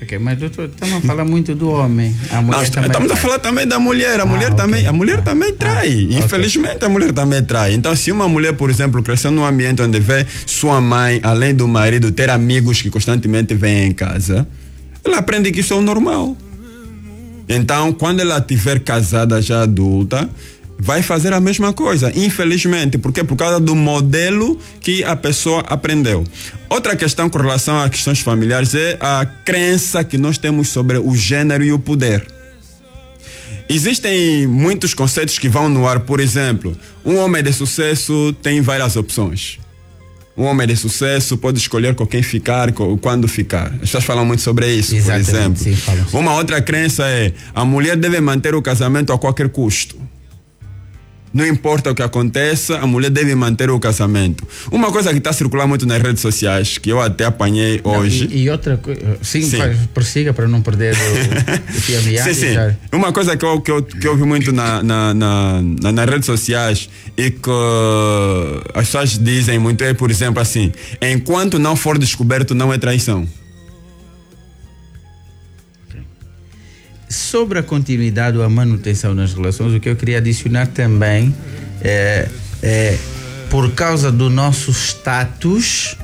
Ok, mas doutor, estamos a falar muito do homem. A mulher estamos a falar também da mulher. A mulher também trai. Infelizmente, a mulher também trai. Então, se uma mulher, por exemplo, cresceu num ambiente onde vê sua mãe, além do marido, ter amigos que constantemente vêm em casa, ela aprende que isso é o normal. Então, quando ela estiver casada já adulta, vai fazer a mesma coisa, infelizmente. Por quê? Por causa do modelo que a pessoa aprendeu. Outra questão com relação a questões familiares é a crença que nós temos sobre o gênero e o poder. Existem muitos conceitos que vão no ar. Por exemplo, um homem de sucesso tem várias opções. Um homem de sucesso pode escolher com quem ficar, quando ficar. As pessoas falam muito sobre isso, exatamente, por exemplo. sim, falam. Uma outra crença é: a mulher deve manter o casamento a qualquer custo. Não importa o que aconteça, a mulher deve manter o casamento. Uma coisa que está a circular muito nas redes sociais, que eu até apanhei hoje. E outra coisa, sim. Prossiga para não perder o fio a meada. Sim. Uma coisa que eu vi muito nas redes sociais e que as pessoas dizem muito é, por exemplo, assim: enquanto não for descoberto, não é traição. Sobre a continuidade ou a manutenção nas relações, o que eu queria adicionar também é por causa do nosso status,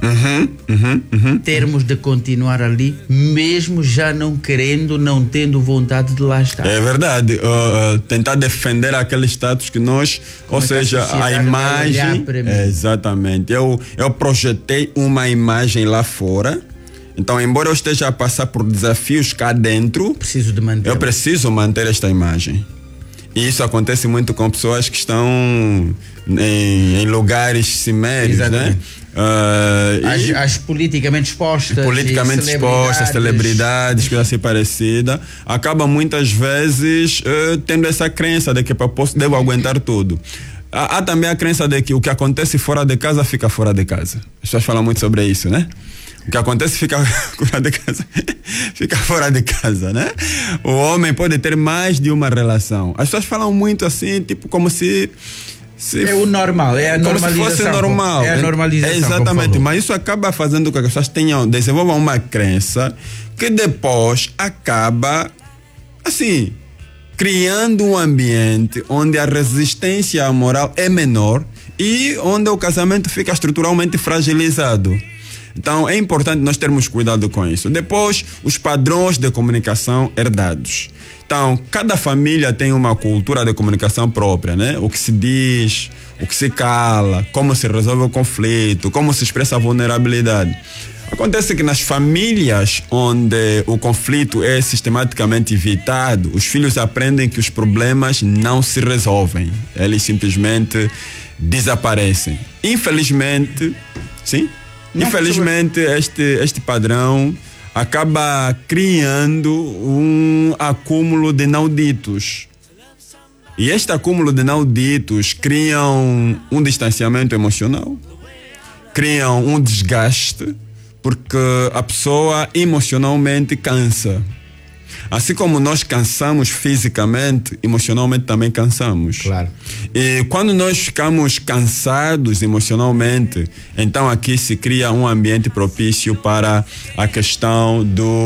termos de continuar ali, mesmo já não querendo, não tendo vontade de lá estar. É verdade. Tentar defender aquele status que nós, ou seja, a imagem. Exatamente. Eu projetei uma imagem lá fora. Então, embora eu esteja a passar por desafios cá dentro, eu preciso manter esta imagem. E isso acontece muito com pessoas que estão em lugares cimérios, né? As politicamente expostas. Celebridades, coisa assim parecida, acabam muitas vezes tendo essa crença de que devo aguentar tudo. Há também a crença de que o que acontece fora de casa fica fora de casa. As pessoas falam muito sobre isso, né? O que acontece fica fora de casa, fica fora de casa, né? O homem pode ter mais de uma relação. As pessoas falam muito assim, tipo, como se é o normal, é a normalização. Como se fosse normal. É a normalização. Exatamente, mas isso acaba fazendo com que as pessoas desenvolvam uma crença que depois acaba, assim, criando um ambiente onde a resistência moral é menor e onde o casamento fica estruturalmente fragilizado. Então, é importante nós termos cuidado com isso. Depois, os padrões de comunicação herdados. Então, cada família tem uma cultura de comunicação própria, né? O que se diz, o que se cala, como se resolve o conflito, como se expressa a vulnerabilidade. Acontece que nas famílias onde o conflito é sistematicamente evitado, os filhos aprendem que os problemas não se resolvem. Eles simplesmente desaparecem. Infelizmente, sim? Infelizmente, este padrão acaba criando um acúmulo de não ditos. E este acúmulo de não ditos criam um distanciamento emocional, criam um desgaste, porque a pessoa emocionalmente cansa. Assim como nós cansamos fisicamente, emocionalmente também cansamos. Claro. E quando nós ficamos cansados emocionalmente, então aqui se cria um ambiente propício para a questão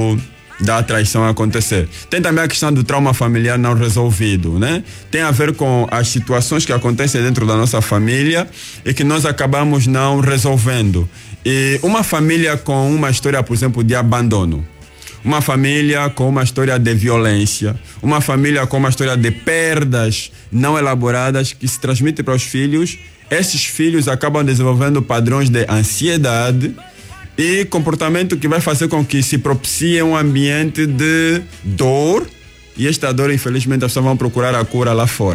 da traição acontecer. Tem também a questão do trauma familiar não resolvido, né? Tem a ver com as situações que acontecem dentro da nossa família e que nós acabamos não resolvendo. E uma família com uma história, por exemplo, de abandono, uma família com uma história de violência, uma família com uma história de perdas não elaboradas que se transmite para os filhos, esses filhos acabam desenvolvendo padrões de ansiedade e comportamento que vai fazer com que se propicie um ambiente de dor, e esta dor, infelizmente, as pessoas vão procurar a cura lá fora.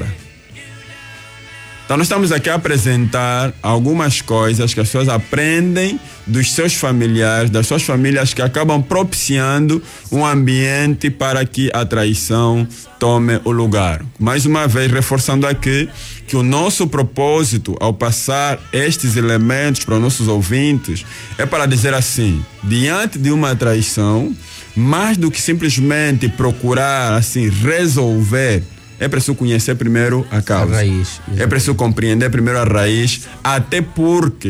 Então, nós estamos aqui a apresentar algumas coisas que as pessoas aprendem dos seus familiares, das suas famílias, que acabam propiciando um ambiente para que a traição tome o lugar. Mais uma vez, reforçando aqui que o nosso propósito ao passar estes elementos para os nossos ouvintes é para dizer assim: diante de uma traição, mais do que simplesmente procurar assim resolver, é preciso conhecer primeiro a causa. A raiz. É preciso compreender primeiro a raiz, até porque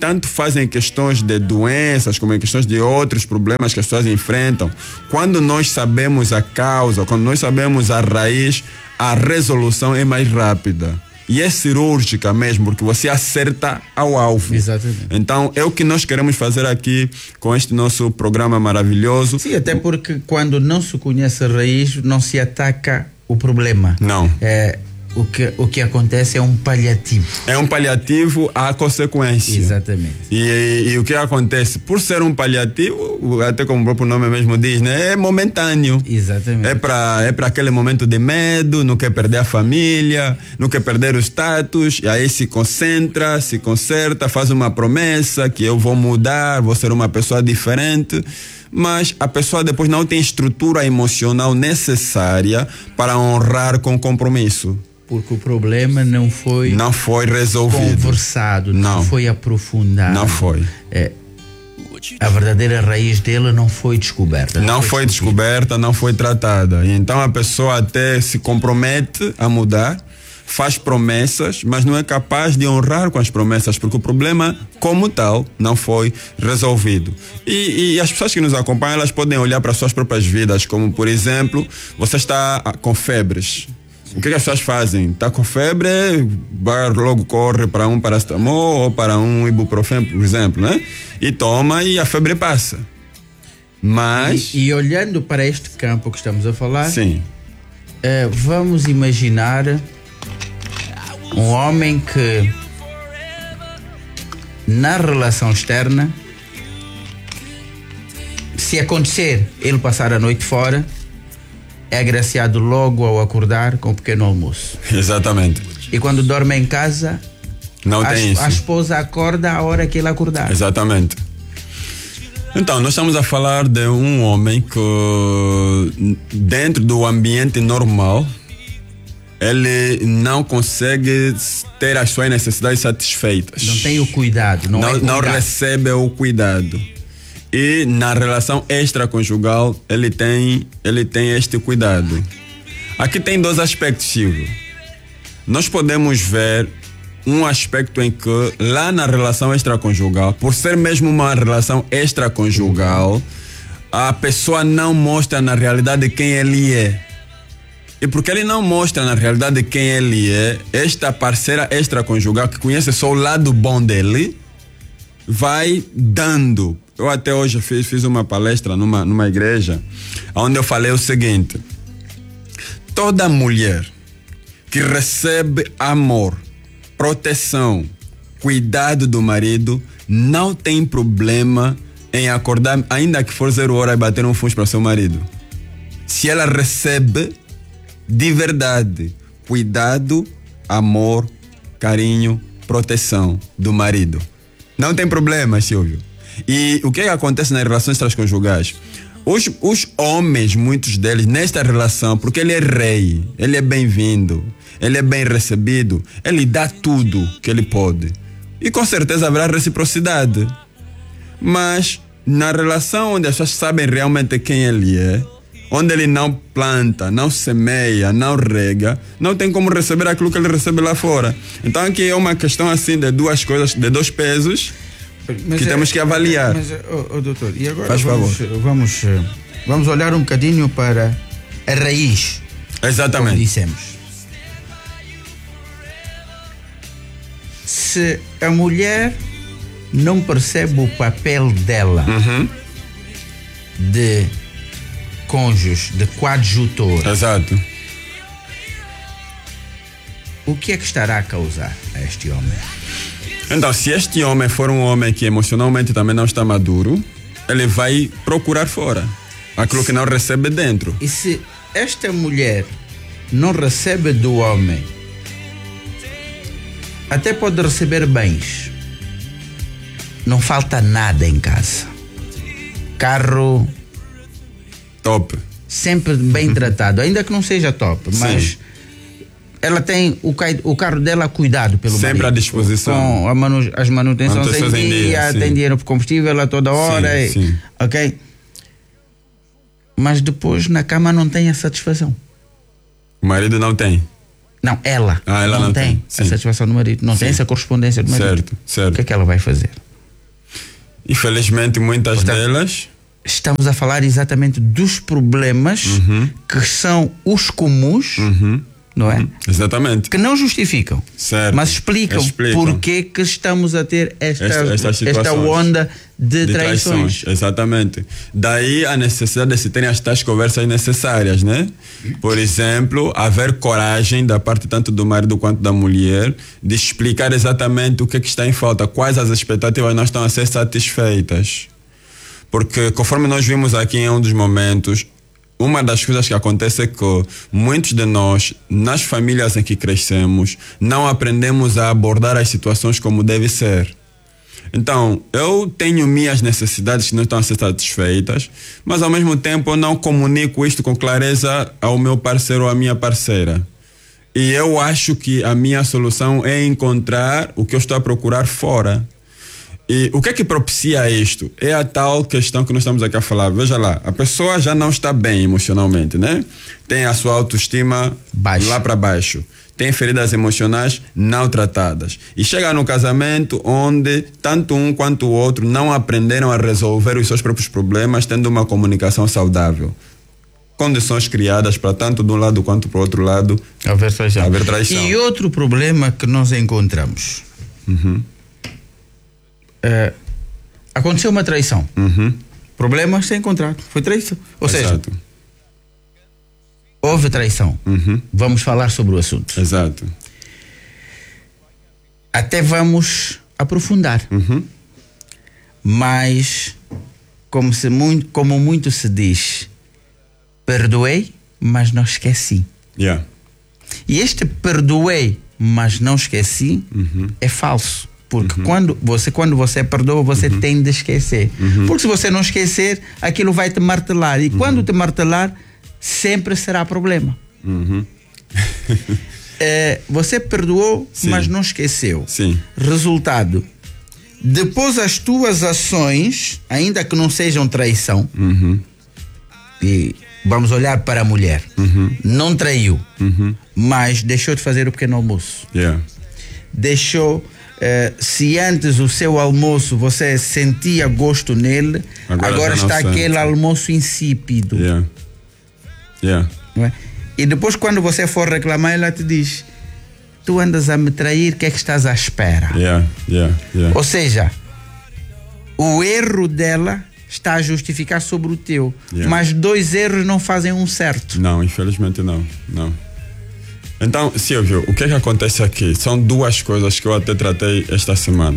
tanto fazem questões de doenças como em questões de outros problemas que as pessoas enfrentam. Quando nós sabemos a causa, quando nós sabemos a raiz, a resolução é mais rápida. E é cirúrgica mesmo, porque você acerta ao alvo. Exatamente. Então, é o que nós queremos fazer aqui com este nosso programa maravilhoso. Sim, até porque quando não se conhece a raiz, não se ataca o problema. Não. O que acontece é um paliativo. É um paliativo à consequência. Exatamente. E o que acontece? Por ser um paliativo, até como o próprio nome mesmo diz, né? É momentâneo. Exatamente. É para aquele momento de medo, não quer perder a família, não quer perder o status, e aí se concentra, se conserta, faz uma promessa que eu vou mudar, vou ser uma pessoa diferente. Mas a pessoa depois não tem estrutura emocional necessária para honrar com compromisso. Porque o problema não foi resolvido, conversado, não foi aprofundado. Não foi. A verdadeira raiz dele não foi descoberta. Não foi descoberta, não foi tratada. E então a pessoa até se compromete a mudar, faz promessas, mas não é capaz de honrar com as promessas, porque o problema, como tal, não foi resolvido. E as pessoas que nos acompanham, elas podem olhar para as suas próprias vidas, como, por exemplo, você está com febres. O que as pessoas fazem? Está com febre, logo corre para um paracetamol ou para um ibuprofeno, por exemplo, né? E toma e a febre passa. Mas... E olhando para este campo que estamos a falar, sim. Vamos imaginar um homem que na relação externa, se acontecer ele passar a noite fora, é agraciado logo ao acordar com um pequeno almoço. Exatamente. E quando dorme em casa, a esposa acorda a hora que ele acordar. Exatamente. Então, nós estamos a falar de um homem que, dentro do ambiente normal, ele não consegue ter as suas necessidades satisfeitas. Não tem o cuidado. Não recebe o cuidado. E na relação extraconjugal, ele tem este cuidado. Aqui tem dois aspectos, Silvio. Nós podemos ver um aspecto em que lá na relação extraconjugal, por ser mesmo uma relação extraconjugal, a pessoa não mostra na realidade quem ele é. E porque ele não mostra na realidade quem ele é, esta parceira extraconjugal que conhece só o lado bom dele, vai dando. Eu até hoje fiz uma palestra numa igreja, onde eu falei o seguinte: toda mulher que recebe amor, proteção, cuidado do marido, não tem problema em acordar, ainda que for 0 hora, e bater um fundo para seu marido. Se ela recebe de verdade cuidado, amor, carinho, proteção do marido, não tem problema, Silvio. E o que acontece nas relações transconjugais? Os homens, muitos deles, nesta relação, porque ele é rei, ele é bem-vindo, ele é bem recebido, ele dá tudo que ele pode. E com certeza haverá reciprocidade. Mas na relação onde as pessoas sabem realmente quem ele é, onde ele não planta, não semeia, não rega, não tem como receber aquilo que ele recebe lá fora. Então aqui é uma questão assim de duas coisas, de dois pesos, que temos que avaliar. Mas, doutor, e agora faz favor. Vamos olhar um bocadinho para a raiz. Exatamente. Como dissemos. Se a mulher não percebe o papel dela de cônjuge, de coadjutor, exato, o que é que estará a causar a este homem? Então, se este homem for um homem que emocionalmente também não está maduro, ele vai procurar fora aquilo que não recebe dentro. E se esta mulher não recebe do homem, até pode receber bens, não falta nada em casa, carro top, sempre bem tratado, ainda que não seja top, mas ela tem o carro dela cuidado pelo marido. Sempre à disposição. Com as manutenções em dia, tem dinheiro para combustível a toda hora. Sim. Ok? Mas depois na cama não tem a satisfação. O marido não tem? Não, ela não tem a satisfação do marido. Não tem essa correspondência do marido. Certo. O que é que ela vai fazer? Infelizmente, muitas delas... Estamos a falar exatamente dos problemas que são os comuns, não é? Exatamente. Que não justificam, certo. mas explicam porque que estamos a ter esta onda de traições. Exatamente. Daí a necessidade de se terem estas conversas necessárias, né? Por exemplo, haver coragem da parte tanto do marido quanto da mulher de explicar exatamente o que está em falta, quais as expectativas não estão a ser satisfeitas. Porque, conforme nós vimos aqui em um dos momentos, uma das coisas que acontece é que muitos de nós, nas famílias em que crescemos, não aprendemos a abordar as situações como deve ser. Então, eu tenho minhas necessidades que não estão a ser satisfeitas, mas ao mesmo tempo eu não comunico isto com clareza ao meu parceiro ou à minha parceira. E eu acho que a minha solução é encontrar o que eu estou a procurar fora. E o que é que propicia isto? É a tal questão que nós estamos aqui a falar. Veja lá, a pessoa já não está bem emocionalmente, né? Tem a sua autoestima lá para baixo. Tem feridas emocionais não tratadas. E chega no casamento onde tanto um quanto o outro não aprenderam a resolver os seus próprios problemas, tendo uma comunicação saudável. Condições criadas para tanto de um lado quanto para o outro lado haver traição. E outro problema que nós encontramos... aconteceu uma traição. Problema ser encontrado. Foi traição. Ou seja, houve traição. Vamos falar sobre o assunto. Exato. Até vamos aprofundar. Mas, como muito se diz, perdoei, mas não esqueci. E este perdoei, mas não esqueci, é falso. Porque quando você perdoa, você tem de esquecer. Porque se você não esquecer, aquilo vai te martelar. E quando te martelar, sempre será problema. Você perdoou, mas não esqueceu. Resultado, depois as tuas ações, ainda que não sejam traição, e vamos olhar para a mulher, não traiu, mas deixou de fazer o pequeno almoço. Deixou... se antes o seu almoço você sentia gosto nele, agora está aquele almoço insípido. Não é? E depois, quando você for reclamar, ela te diz: tu andas a me trair, o que é que estás à espera? Ou seja, o erro dela está a justificar sobre o teu, mas dois erros não fazem um certo. Não, infelizmente não. Então, Silvio, o que é que acontece aqui? São duas coisas que eu até tratei esta semana.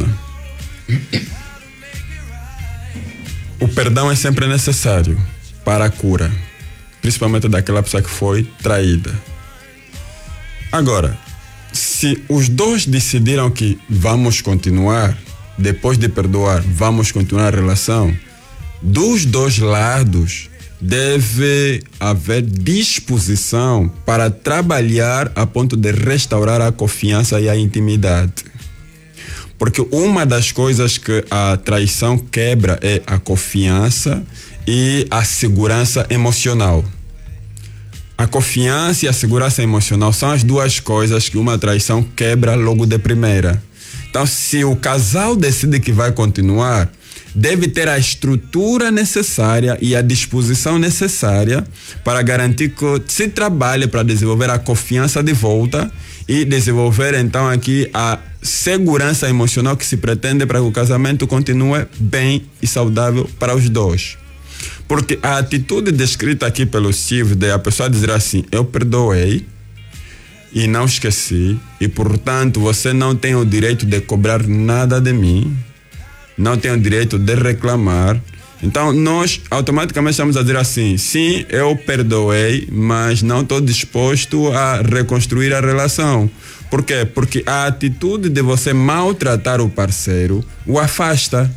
O perdão é sempre necessário para a cura, principalmente daquela pessoa que foi traída. Agora, se os dois decidiram que vamos continuar, depois de perdoar, vamos continuar a relação, dos dois lados deve haver disposição para trabalhar a ponto de restaurar a confiança e a intimidade. Porque uma das coisas que a traição quebra é a confiança e a segurança emocional. A confiança e a segurança emocional são as duas coisas que uma traição quebra logo de primeira. Então, se o casal decide que vai continuar, deve ter a estrutura necessária e a disposição necessária para garantir que se trabalhe para desenvolver a confiança de volta e desenvolver então aqui a segurança emocional que se pretende para que o casamento continue bem e saudável para os dois. Porque a atitude descrita aqui pelo Silvio de a pessoa dizer assim: eu perdoei e não esqueci, e portanto você não tem o direito de cobrar nada de mim, não tem o direito de reclamar. Então nós automaticamente estamos a dizer assim: sim, eu perdoei, mas não estou disposto a reconstruir a relação. Por quê? Porque a atitude de você maltratar o parceiro o afasta.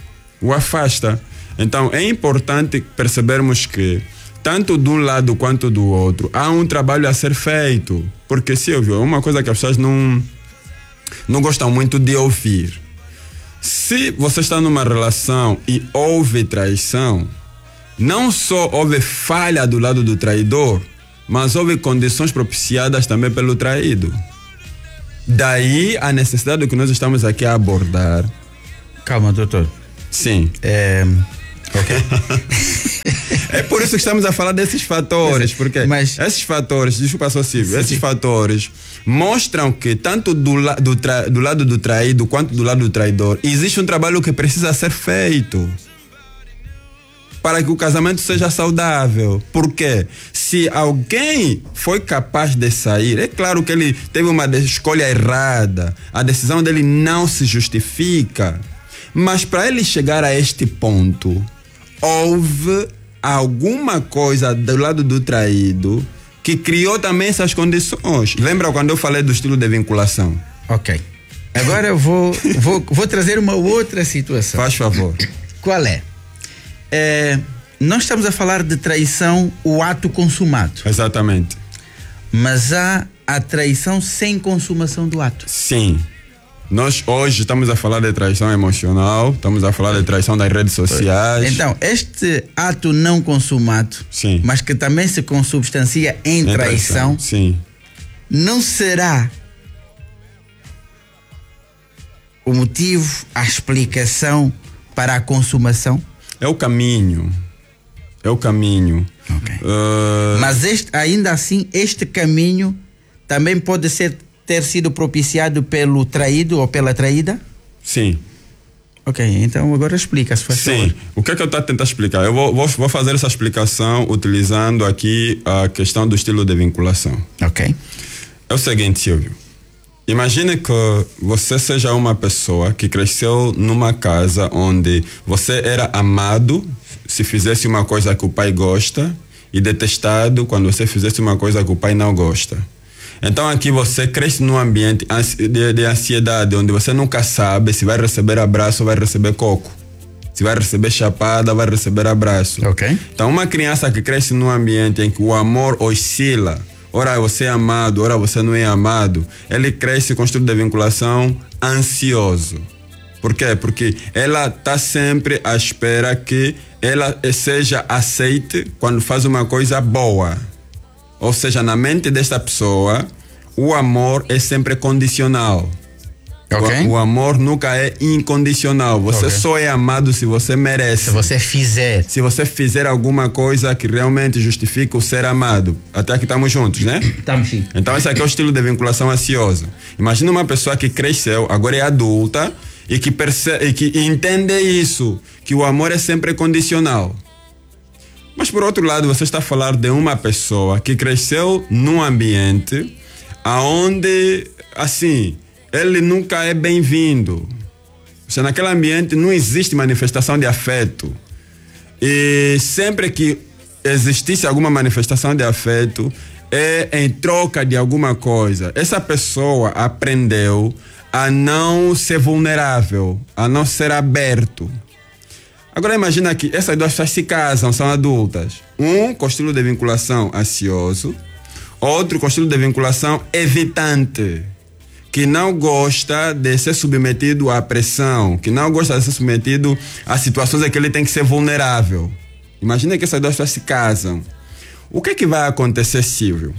Então é importante percebermos que tanto de um lado quanto do outro há um trabalho a ser feito. Porque, Silvio, é uma coisa que as pessoas não gostam muito de ouvir. Se você está numa relação e houve traição, não só houve falha do lado do traidor, mas houve condições propiciadas também pelo traído. Daí a necessidade que nós estamos aqui a abordar. Calma, doutor. Sim. Ok. É por isso que estamos a falar desses fatores, porque esses fatores, desculpa só, Silvio, esses fatores mostram que tanto do lado do traído quanto do lado do traidor existe um trabalho que precisa ser feito para que o casamento seja saudável. Porque se alguém foi capaz de sair, é claro que ele teve uma escolha errada, a decisão dele não se justifica, mas para ele chegar a este ponto, houve alguma coisa do lado do traído que criou também essas condições. Lembra quando eu falei do estilo de vinculação? Ok. Agora eu vou trazer uma outra situação. Faz favor. Qual é? Nós estamos a falar de traição, o ato consumado. Exatamente. Mas há a traição sem consumação do ato. Sim. Nós hoje estamos a falar de traição emocional, estamos a falar de traição das redes sociais. Então, este ato não consumado, sim, mas que também se consubstancia em traição, sim, não será o motivo, a explicação para a consumação? É o caminho. É o caminho. Okay. Mas ainda assim, este caminho também pode ter sido propiciado pelo traído ou pela traída? Sim. Ok, então agora explica, se faz favor. Sim, o que é que eu estou a tentar explicar? Eu vou fazer essa explicação utilizando aqui a questão do estilo de vinculação. Ok. É o seguinte, Silvio. Imagine que você seja uma pessoa que cresceu numa casa onde você era amado se fizesse uma coisa que o pai gosta e detestado quando você fizesse uma coisa que o pai não gosta. Então aqui você cresce num ambiente de ansiedade, onde você nunca sabe se vai receber abraço ou vai receber coco. Se vai receber chapada, vai receber abraço. Ok. Então uma criança que cresce num ambiente em que o amor oscila, ora você é amado, ora você não é amado, ele cresce com estilo de vinculação ansioso. Por quê? Porque ela está sempre à espera que ela seja aceite quando faz uma coisa boa. Ou seja, na mente desta pessoa, o amor é sempre condicional. Okay. O amor nunca é incondicional. Você só é amado se você merece. Se você fizer. Se você fizer alguma coisa que realmente justifique o ser amado. Até que estamos juntos, né? Estamos sim. Então esse aqui é o estilo de vinculação ansiosa. Imagina uma pessoa que cresceu, agora é adulta, e que percebe, e que entende isso, que o amor é sempre condicional. Mas por outro lado, você está a falar de uma pessoa que cresceu num ambiente onde, assim, ele nunca é bem-vindo. Ou seja, naquele ambiente não existe manifestação de afeto. E sempre que existisse alguma manifestação de afeto, é em troca de alguma coisa. Essa pessoa aprendeu a não ser vulnerável, a não ser aberto. Agora imagina que essas duas pessoas se casam, são adultas. Um com estilo de vinculação ansioso, outro com estilo de vinculação evitante, que não gosta de ser submetido à pressão, que não gosta de ser submetido a situações em que ele tem que ser vulnerável. Imagina que essas duas pessoas se casam. O que é que vai acontecer, Silvio?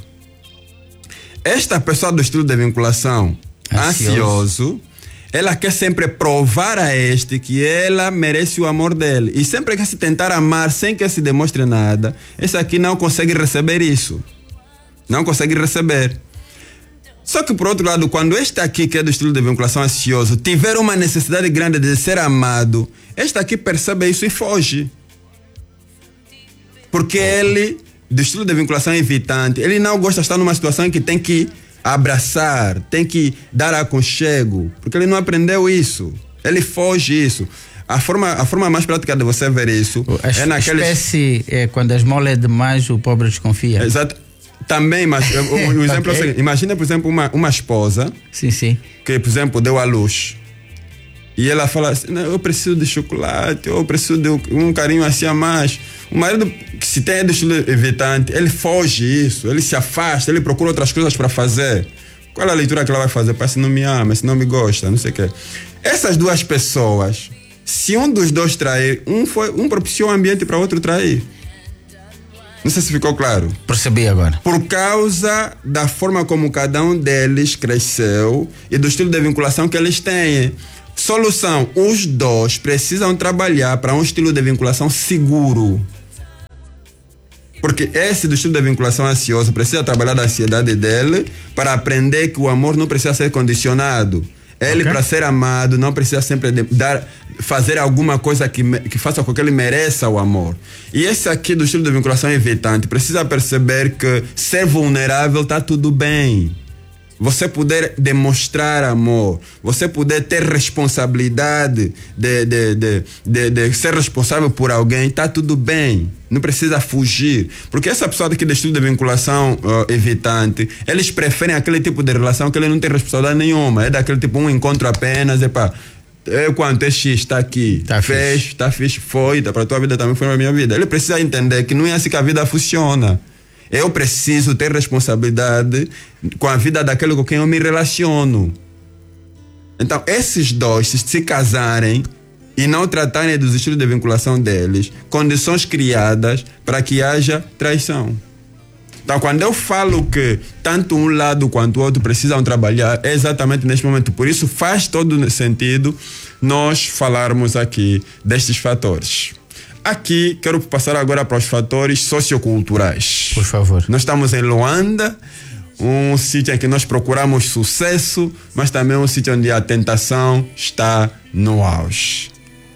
Esta pessoa do estilo de vinculação ansioso, ela quer sempre provar a este que ela merece o amor dele. E sempre que se tentar amar sem que se demonstre nada, esse aqui não consegue receber isso. Não consegue receber. Só que por outro lado, quando este aqui, que é do estilo de vinculação ansioso, tiver uma necessidade grande de ser amado, este aqui percebe isso e foge. Porque ele, do estilo de vinculação evitante, ele não gosta de estar numa situação em que tem que abraçar, tem que dar aconchego, porque ele não aprendeu isso. Ele foge isso. A forma mais prática de você ver isso é naquela espécie, quando a esmola é demais, o pobre desconfia. Exato. Também, mas o exemplo é o seguinte: imagina, por exemplo, uma esposa sim. que, por exemplo, deu à luz. E ela fala assim: não, eu preciso de chocolate, eu preciso de um carinho assim a mais. O marido, que se tem do estilo evitante, ele foge isso, ele se afasta, ele procura outras coisas para fazer. Qual é a leitura que ela vai fazer? Parece que não me ama, se não me gosta, não sei o quê. Essas duas pessoas, se um dos dois trair, um propiciou o ambiente para o outro trair. Não sei se ficou claro. Percebi agora. Por causa da forma como cada um deles cresceu e do estilo de vinculação que eles têm. Solução: os dois precisam trabalhar para um estilo de vinculação seguro. Porque esse do estilo de vinculação ansioso precisa trabalhar da ansiedade dele para aprender que o amor não precisa ser condicionado. Ele, para ser amado, não precisa sempre fazer alguma coisa que faça com que ele mereça o amor. E esse aqui do estilo de vinculação evitante precisa perceber que ser vulnerável está tudo bem. Você poder demonstrar amor, você poder ter responsabilidade de ser responsável por alguém, está tudo bem. Não precisa fugir. Porque essa pessoa aqui do estilo de vinculação evitante, eles preferem aquele tipo de relação que ele não tem responsabilidade nenhuma. É daquele tipo, um encontro apenas, quanto é X, está aqui, está fixe, foi, para a tua vida também foi para a minha vida. Ele precisa entender que não é assim que a vida funciona. Eu preciso ter responsabilidade com a vida daquele com quem eu me relaciono. Então, esses dois, se casarem e não tratarem dos estilos de vinculação deles, condições criadas para que haja traição. Então, quando eu falo que tanto um lado quanto o outro precisam trabalhar, é exatamente neste momento. Por isso, faz todo sentido nós falarmos aqui destes fatores. Aqui, quero passar agora para os fatores socioculturais. Por favor. Nós estamos em Luanda, um sítio em que nós procuramos sucesso, mas também um sítio onde a tentação está no auge.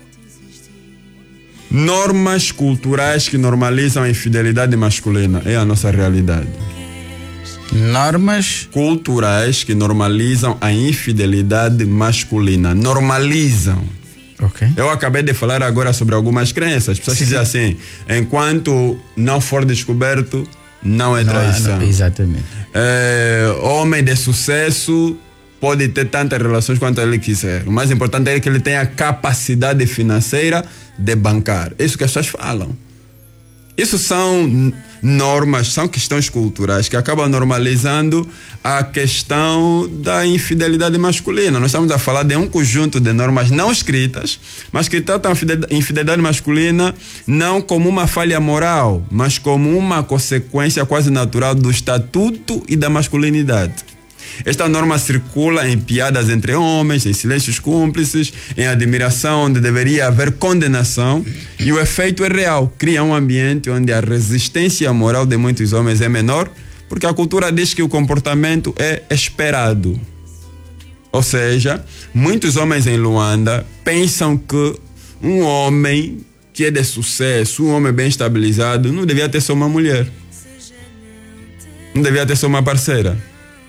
Normas culturais que normalizam a infidelidade masculina é a nossa realidade. Normas culturais que normalizam a infidelidade masculina. Normalizam. Okay. Eu acabei de falar agora sobre algumas crenças. As pessoas dizem assim: enquanto não for descoberto, não é traição. Não, exatamente. Homem de sucesso pode ter tantas relações quanto ele quiser. O mais importante é que ele tenha capacidade financeira de bancar. É isso que as pessoas falam. Isso são normas, são questões culturais que acabam normalizando a questão da infidelidade masculina. Nós estamos a falar de um conjunto de normas não escritas, mas que tratam a infidelidade masculina não como uma falha moral, mas como uma consequência quase natural do estatuto e da masculinidade. Esta norma circula em piadas entre homens, em silêncios cúmplices, em admiração onde deveria haver condenação, e o efeito é real. Cria um ambiente onde a resistência moral de muitos homens é menor, porque a cultura diz que o comportamento é esperado. Ou seja, muitos homens em Luanda pensam que um homem que é de sucesso, um homem bem estabilizado, não devia ter só uma mulher. Não devia ter só uma parceira.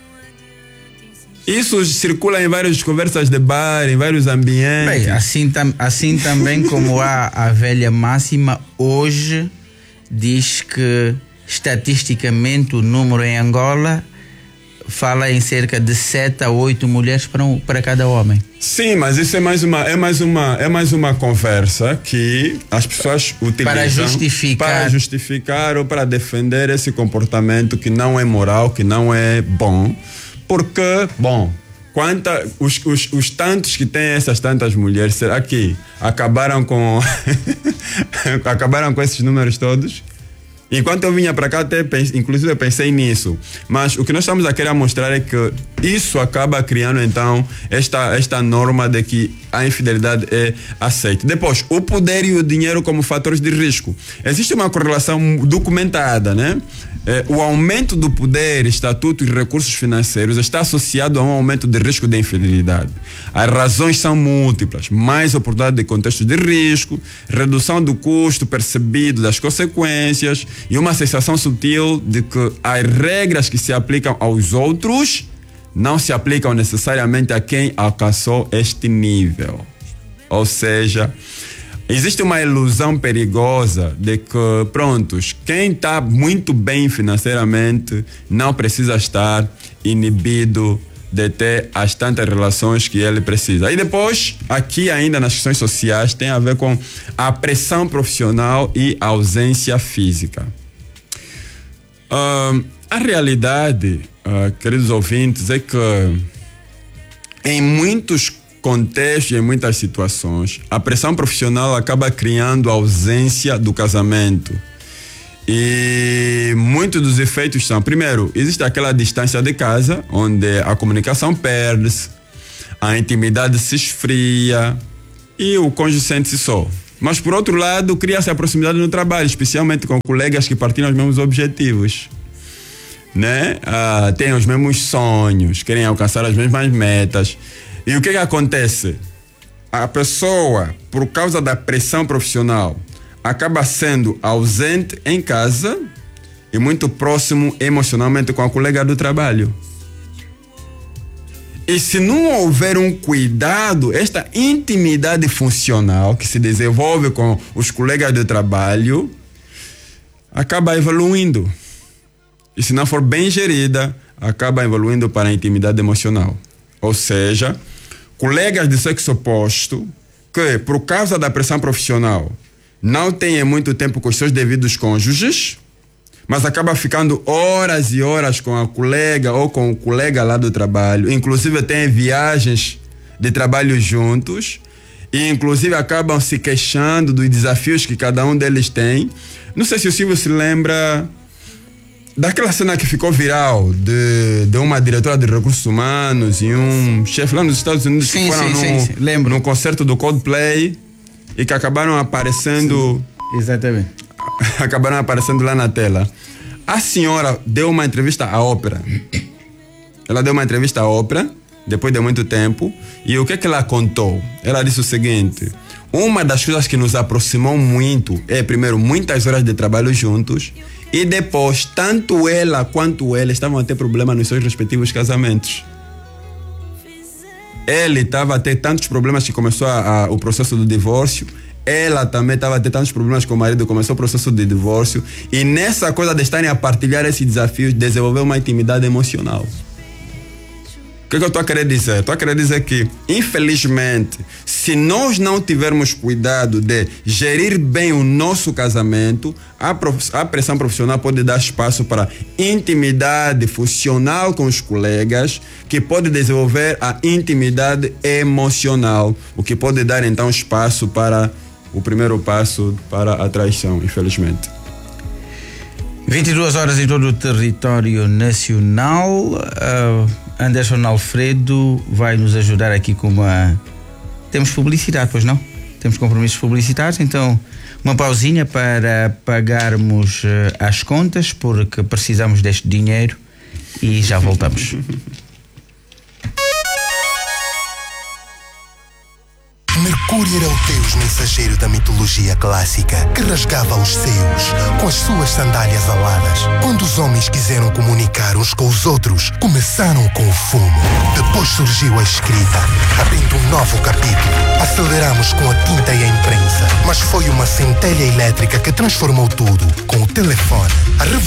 Isso circula em várias conversas de bar, em vários ambientes. Bem, assim também como há a velha máxima, hoje diz que estatisticamente o número em Angola fala em cerca de 7 a 8 mulheres para cada homem. Sim, mas isso é mais uma conversa que as pessoas utilizam para justificar ou para defender esse comportamento que não é moral, que não é bom. Porque, os tantos que têm essas tantas mulheres, será que acabaram com esses números todos? Enquanto eu vinha para cá, inclusive eu pensei nisso. Mas o que nós estamos a querer mostrar é que isso acaba criando, então, esta norma de que a infidelidade é aceita. Depois, o poder e o dinheiro como fatores de risco. Existe uma correlação documentada, né? O aumento do poder, estatuto e recursos financeiros está associado a um aumento de risco de infidelidade. As razões são múltiplas: mais oportunidade de contexto de risco, redução do custo percebido das consequências e uma sensação sutil de que as regras que se aplicam aos outros não se aplicam necessariamente a quem alcançou este nível. Ou seja, existe uma ilusão perigosa de que, quem está muito bem financeiramente não precisa estar inibido de ter as tantas relações que ele precisa. E depois, aqui ainda nas questões sociais, tem a ver com a pressão profissional e a ausência física. A realidade, queridos ouvintes, é que em muitos contextos e em muitas situações, a pressão profissional acaba criando a ausência do casamento. E muitos dos efeitos são: primeiro, existe aquela distância de casa, onde a comunicação perde-se, a intimidade se esfria e o cônjuge sente-se só. Mas, por outro lado, cria-se a proximidade no trabalho, especialmente com colegas que partilham os mesmos objetivos, né? Têm os mesmos sonhos, querem alcançar as mesmas metas. E o que acontece? A pessoa, por causa da pressão profissional, acaba sendo ausente em casa e muito próximo emocionalmente com a colega do trabalho. E se não houver um cuidado, esta intimidade funcional que se desenvolve com os colegas de trabalho acaba evoluindo. E se não for bem gerida, acaba evoluindo para a intimidade emocional. Ou seja, colegas de sexo oposto que, por causa da pressão profissional, não têm muito tempo com os seus devidos cônjuges, mas acaba ficando horas e horas com a colega ou com o colega lá do trabalho. Inclusive tem viagens de trabalho juntos e inclusive acabam se queixando dos desafios que cada um deles tem. Não sei se o Silvio se lembra daquela cena que ficou viral de uma diretora de recursos humanos e um chefe lá nos Estados Unidos que foram num concerto do Coldplay e que acabaram aparecendo... Sim, exatamente. Acabaram aparecendo lá na tela. A senhora deu uma entrevista à Ópera. Ela deu uma entrevista à Ópera, depois de muito tempo, e o que ela contou? Ela disse o seguinte: uma das coisas que nos aproximou muito é, primeiro, muitas horas de trabalho juntos, e depois, tanto ela quanto ele estavam a ter problema nos seus respectivos casamentos. Ele estava a ter tantos problemas que começou o processo do divórcio. Ela também estava a ter tantos problemas com o marido, começou o processo de divórcio. E nessa coisa de estarem a partilhar esses desafios, desenvolveu uma intimidade emocional. O que eu estou a querer dizer? Estou a querer dizer que, infelizmente, se nós não tivermos cuidado de gerir bem o nosso casamento, a pressão profissional pode dar espaço para intimidade funcional com os colegas, que pode desenvolver a intimidade emocional, o que pode dar então espaço para o primeiro passo para a traição, infelizmente. 22 horas em todo o território nacional. Anderson Alfredo vai nos ajudar aqui com uma... Temos publicidade, pois não? Temos compromissos publicitários, então uma pausinha para pagarmos as contas, porque precisamos deste dinheiro e já voltamos. Mercúrio era o deus mensageiro da mitologia clássica, que rasgava os céus com as suas sandálias aladas. Quando os homens quiseram comunicar uns com os outros, começaram com o fumo. Depois surgiu a escrita, abrindo um novo capítulo. Aceleramos com a tinta e a imprensa, mas foi uma centelha elétrica que transformou tudo. Com o telefone, a revolução